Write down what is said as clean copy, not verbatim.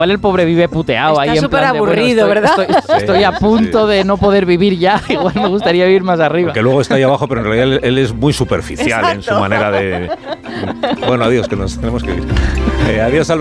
Igual el pobre vive puteado Está ahí en súper plan de, aburrido, ¿verdad? Estoy a punto de no poder vivir ya. Igual me gustaría vivir más arriba. Que luego está ahí abajo, pero en realidad él es muy superficial en su manera de... Bueno, adiós, que nos tenemos que ir. Adiós, Alberto.